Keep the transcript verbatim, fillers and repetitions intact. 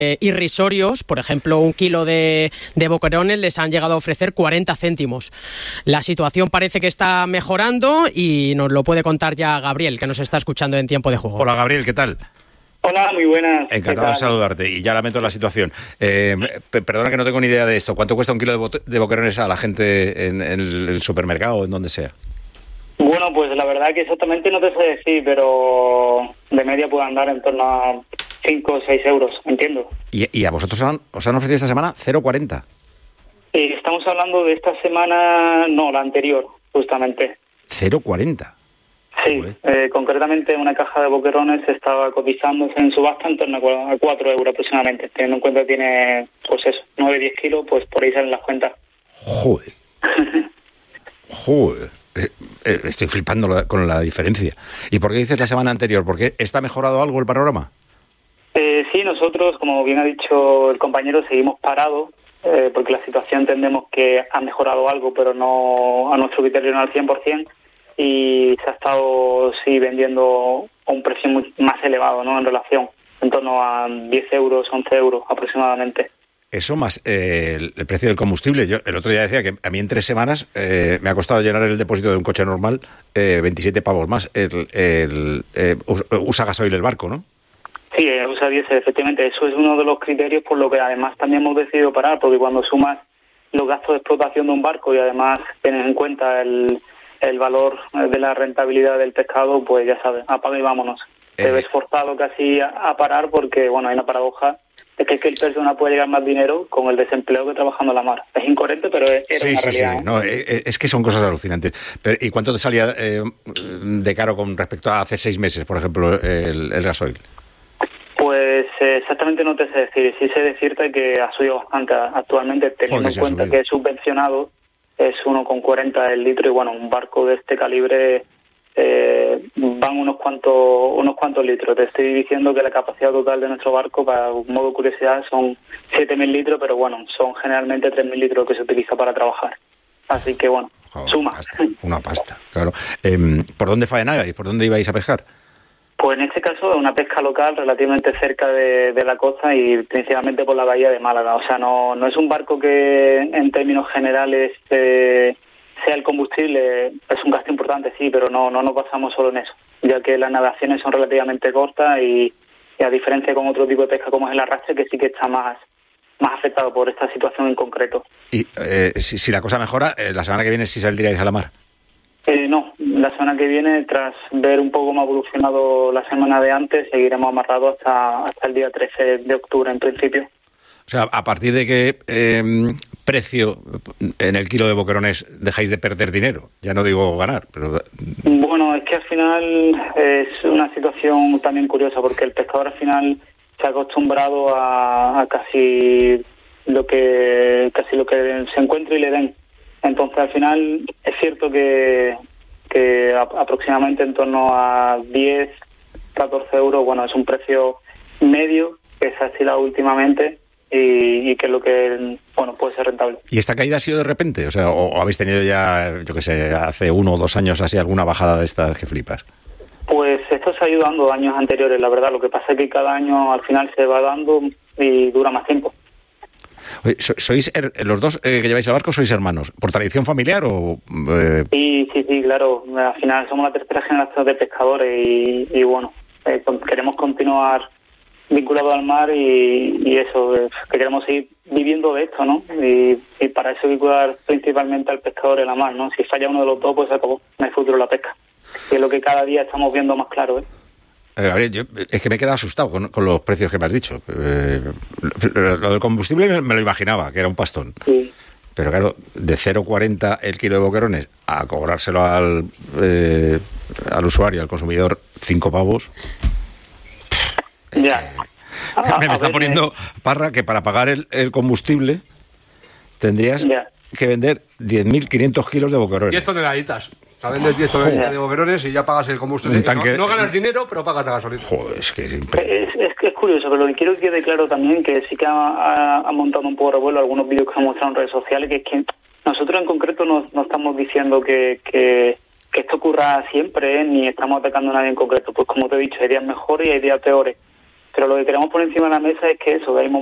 eh, irrisorios. Por ejemplo, un kilo de, de boquerones les han llegado a ofrecer cuarenta céntimos. La situación parece que está mejorando y nos lo puede contar ya Gabriel, que nos está escuchando en Tiempo de Juego. Hola Gabriel, ¿qué tal? Hola, muy buenas. Encantado de saludarte y ya lamento la situación. Eh, perdona que no tengo ni idea de esto. ¿Cuánto cuesta un kilo de, bo- de boquerones a la gente en, en el supermercado o en donde sea? Bueno, pues la verdad que exactamente no te sé decir, pero de media puede andar en torno a cinco o seis euros, entiendo. ¿Y, y a vosotros han, os han ofrecido esta semana cero coma cuarenta? Eh, estamos hablando de esta semana, no, la anterior, justamente. ¿cero coma cuarenta? Sí, eh, concretamente una caja de boquerones estaba cotizándose en subasta en torno a cuatro euros aproximadamente, teniendo en cuenta que tiene, pues eso, nueve a diez kilos, pues por ahí salen las cuentas. Joder. Joder. Eh, eh, estoy flipando la, con la diferencia. ¿Y por qué dices la semana anterior? ¿Por qué está mejorado algo el panorama? Eh, sí, nosotros, como bien ha dicho el compañero, seguimos parados, eh, porque la situación entendemos que ha mejorado algo, pero no a nuestro criterio no al cien por ciento. Y se ha estado, sí, vendiendo a un precio muy, más elevado, ¿no?, en relación, en torno a diez euros, once euros aproximadamente. Eso más eh, el, el precio del combustible. Yo el otro día decía que a mí en tres semanas eh, me ha costado llenar el depósito de un coche normal eh, veintisiete pavos más. El, el, eh, usa gasoil el barco, ¿no? Sí, usa diésel, efectivamente. Eso es uno de los criterios por lo que además también hemos decidido parar, porque cuando sumas los gastos de explotación de un barco y además tienes en cuenta el... el valor de la rentabilidad del pescado, pues ya sabes, apaga y vámonos. Eh. Te ves forzado casi a, a parar porque, bueno, hay una paradoja, es que, es que el persona puede llegar más dinero con el desempleo que trabajando en la mar. Es incoherente, pero es, es sí, una sí, realidad. Sí, ¿eh? no, eh, es que son cosas alucinantes. Pero, ¿y cuánto te salía eh, de caro con respecto a hace seis meses, por ejemplo, el, el gasoil? Pues eh, exactamente no te sé decir. Sí sé decirte que ha subido bastante actualmente, teniendo Joder, en cuenta que es subvencionado. Es uno coma cuarenta el litro y bueno, un barco de este calibre eh, van unos cuantos unos cuantos litros. Te estoy diciendo que la capacidad total de nuestro barco, para un modo de curiosidad, son siete mil litros, pero bueno, son generalmente tres mil litros que se utiliza para trabajar. Así que bueno, Joder, suma. Pasta, una pasta, claro. Eh, ¿Por dónde faenabais? ¿Por dónde ibais a pescar? Pues en este caso una pesca local relativamente cerca de, de la costa y principalmente por la bahía de Málaga. O sea, no no es un barco que en términos generales eh, sea el combustible, es un gasto importante, sí, pero no no nos basamos solo en eso, ya que las navegaciones son relativamente cortas y, y a diferencia con otro tipo de pesca como es el arrastre, que sí que está más más afectado por esta situación en concreto. Y eh, si, si la cosa mejora, eh, la semana que viene sí saldríais a la mar. Eh, no, la semana que viene, tras ver un poco más evolucionado la semana de antes, seguiremos amarrados hasta hasta el día trece de octubre en principio. O sea, a partir de qué eh, precio en el kilo de boquerones dejáis de perder dinero, ya no digo ganar, pero... Bueno, es que al final es una situación también curiosa, porque el pescador al final se ha acostumbrado a, a casi lo que casi lo que se encuentre y le den. Entonces, al final, es cierto que, que aproximadamente en torno a diez, catorce euros, bueno, es un precio medio que se ha oscilado últimamente y, y que es lo que, bueno, puede ser rentable. ¿Y esta caída ha sido de repente? O sea, o, o habéis tenido ya, yo qué sé, hace uno o dos años así alguna bajada de estas que flipas? Pues esto se ha ido dando años anteriores, la verdad. Lo que pasa es que cada año al final se va dando y dura más tiempo. Oye, ¿sois er, los dos eh, que lleváis el barco, sois hermanos? ¿Por tradición familiar o...? Eh... Sí, sí, sí, claro. Al final somos la tercera generación de pescadores y, y bueno, eh, queremos continuar vinculados al mar y, y eso, eh, que queremos seguir viviendo de esto, ¿no? Y, y para eso vincular principalmente al pescador en la mar, ¿no? Si falla uno de los dos, pues se acabó. No hay futuro en la pesca. Y es lo que cada día estamos viendo más claro, ¿eh? Eh, Gabriel, yo es que me he quedado asustado con, con los precios que me has dicho. Eh, lo, lo del combustible me, me lo imaginaba, que era un pastón. Sí. Pero claro, de cero coma cuarenta el kilo de boquerones a cobrárselo al, eh, al usuario, al consumidor, cinco pavos. Ya. Eh, me, me está poniendo Parra que para pagar el, el combustible tendrías ya. que vender diez mil quinientos kilos de boquerones. diez toneladitas. O sea, vendes diez toneladitas de boquerones y ya pagas el combustible. Un tanque... no, no ganas dinero, pero pagas la gasolina. Joder, es que es, es, es que es curioso, pero lo que quiero que quede claro también, que sí que ha, ha, ha montado un poco de revuelo algunos vídeos que han mostrado en redes sociales, que es que nosotros en concreto no, no estamos diciendo que, que, que esto ocurra siempre, ¿eh? Ni estamos atacando a nadie en concreto. Pues como te he dicho, hay días mejores y hay días peores. Pero lo que queremos poner encima de la mesa es que eso, que hay